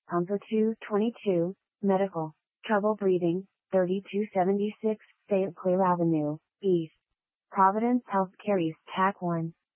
Pumper 222, Medical. Trouble breathing, 3276, St. Clair Avenue, East. Providence Healthcare East TAC 1.